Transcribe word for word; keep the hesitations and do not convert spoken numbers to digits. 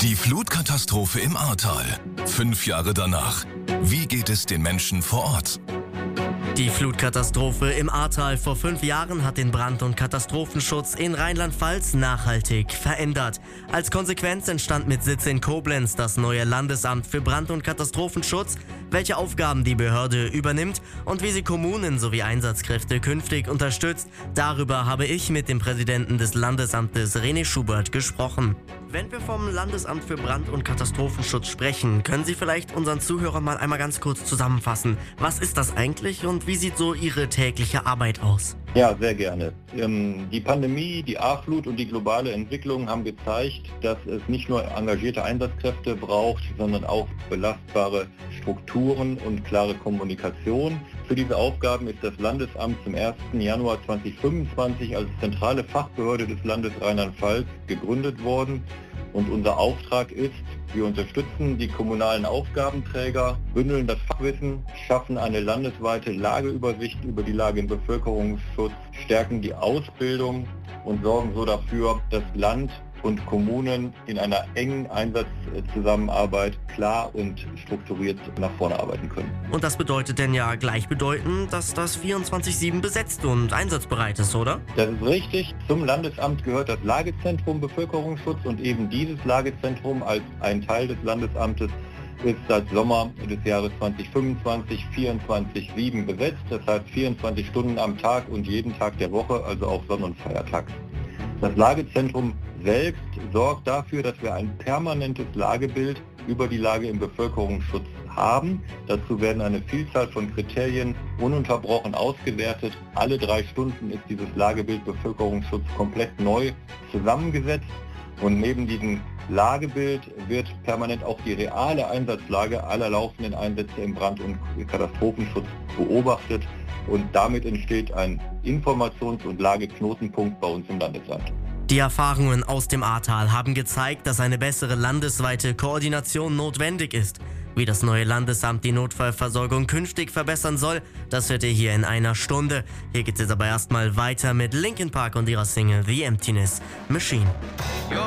Die Flutkatastrophe im Ahrtal. Fünf Jahre danach. Wie geht es den Menschen vor Ort? Die Flutkatastrophe im Ahrtal vor fünf Jahren hat den Brand- und Katastrophenschutz in Rheinland-Pfalz nachhaltig verändert. Als Konsequenz entstand mit Sitz in Koblenz das neue Landesamt für Brand- und Katastrophenschutz, welche Aufgaben die Behörde übernimmt und wie sie Kommunen sowie Einsatzkräfte künftig unterstützt. Darüber habe ich mit dem Präsidenten des Landesamtes René Schubert gesprochen. Wenn wir vom Landesamt für Brand- und Katastrophenschutz sprechen, können Sie vielleicht unseren Zuhörern mal einmal ganz kurz zusammenfassen. Was ist das eigentlich und wie sieht so Ihre tägliche Arbeit aus? Ja, sehr gerne. Ähm, die Pandemie, die Ahrflut und die globale Entwicklung haben gezeigt, dass es nicht nur engagierte Einsatzkräfte braucht, sondern auch belastbare Strukturen und klare Kommunikation. Für diese Aufgaben ist das Landesamt zum ersten Januar zweitausendfünfundzwanzig als zentrale Fachbehörde des Landes Rheinland-Pfalz gegründet worden. Und unser Auftrag ist, wir unterstützen die kommunalen Aufgabenträger, bündeln das Fachwissen, schaffen eine landesweite Lageübersicht über die Lage im Bevölkerungsschutz, stärken die Ausbildung und sorgen so dafür, dass Land und Kommunen in einer engen Einsatzzusammenarbeit klar und strukturiert nach vorne arbeiten können. Und das bedeutet denn ja gleichbedeutend, dass das vierundzwanzig sieben besetzt und einsatzbereit ist, oder? Das ist richtig. Zum Landesamt gehört das Lagezentrum Bevölkerungsschutz und eben dieses Lagezentrum als ein Teil des Landesamtes ist seit Sommer des Jahres zweitausendfünfundzwanzig vierundzwanzig sieben besetzt. Das heißt vierundzwanzig Stunden am Tag und jeden Tag der Woche, also auch Sonn- und Feiertags. Das Lagezentrum selbst sorgt dafür, dass wir ein permanentes Lagebild über die Lage im Bevölkerungsschutz haben. Dazu werden eine Vielzahl von Kriterien ununterbrochen ausgewertet. Alle drei Stunden ist dieses Lagebild Bevölkerungsschutz komplett neu zusammengesetzt. Und neben diesem Lagebild wird permanent auch die reale Einsatzlage aller laufenden Einsätze im Brand- und Katastrophenschutz beobachtet. Und damit entsteht ein Informations- und Lageknotenpunkt bei uns im Landesamt. Die Erfahrungen aus dem Ahrtal haben gezeigt, dass eine bessere landesweite Koordination notwendig ist. Wie das neue Landesamt die Notfallversorgung künftig verbessern soll, das hört ihr hier in einer Stunde. Hier geht es jetzt aber erstmal weiter mit Linkin Park und ihrer Single The Emptiness Machine.